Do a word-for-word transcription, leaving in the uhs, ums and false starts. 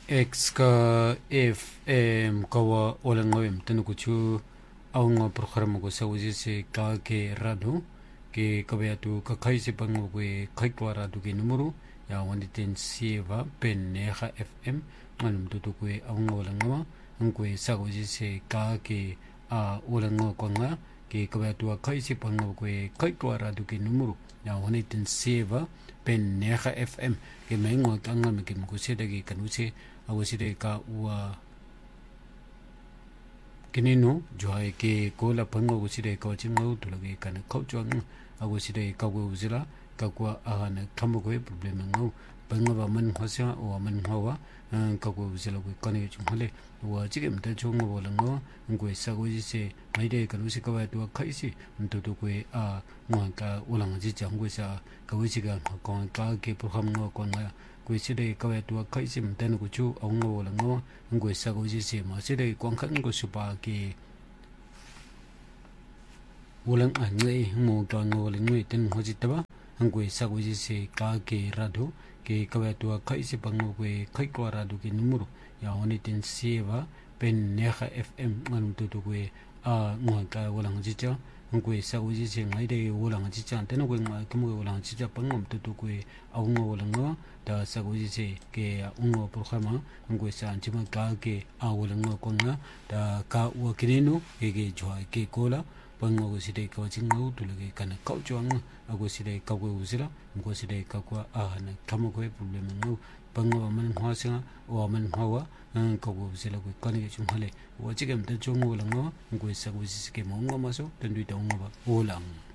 X ka F M kawa olang ngawem tanu kuchu aunga programa ko sa uji se ka ke radu ke kabaya tu ka kai se pango ko kai kwa radu ke numero ya wandi ten sieva pen neha F M manum tu tu ko aunga olang ngawa ang ko sa uji se ka ke a olang ngawa ko nga ke kabaya tu kai se pango ko kai kwa radu ke numero ya wandi ten sieva pen neha F M ke mai ngwa ka nga me ke ko se dagi kanu se awasire ka ua kinino joai ke kola pango usire ka chimno tulage kana kauchang awasire ka go uzira ka kwa ahana kamo ko problem ngau pango ba man hosya o man hawa ka go uzila ko kane chumhale wa chige mta chongo bolango ngwe sa go jise maide ka usi ka wa to khaisi mto to ko a ngwa ka ulang ji changwe sa ka usiga ko ka ke program ngo ko nga quỳ sĩ đây các bạn tuổi khai sinh tên của chú ông ngô là ngô quỳ sa của gì gì mà sĩ đây quan khắc của số ba kỳ vô lăng ảnh người mù toàn ngô là người tên hoa gì đó quỳ sa của gì gì cả kỳ ra đủ kỳ các bạn tuổi khai sinh bằng ngô quỳ khai qua ra đủ kỳ número ya oni tên sieva pen neha F M ngan tu tu quỳ à ngô cả vô lăng gì chứ ngwe sa wo ji sing ai de wo lang ji chan ten ngwe ma kem wo lang ji ja pang ngom tu tu kwe au ngo lang ngo da sa wo ji se ke ungo programa ngwe sa an ji ma ka ke a wo lang ngo ko nga da ka wo kinenu ke ke jwa ke ko la pang ngo si de ka jing ngo tu le ke kana ka chwa ngo a go si de ka go u si la ngo si de ka kwa a na kam ko problem ngo pang ngo man hwa sa o man hwa ka go si la ko ka ni chung hale wo ji kem ta chung ngo lang ngo ngwe sa wo ji ke mo ngo ma so ten du ta ngo ba o lang